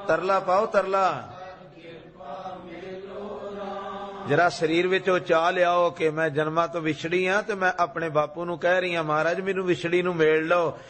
ਤਰਲਾ ਪਾਓ ਤਰਲਾ। जरा शरीर विचों चाह लियाओ कि मैं जन्मां तो विछड़ी हाँ ते मैं अपने बापू नूं कह रही हाँ महाराज मैनूं विछड़ी नूं मेल लो।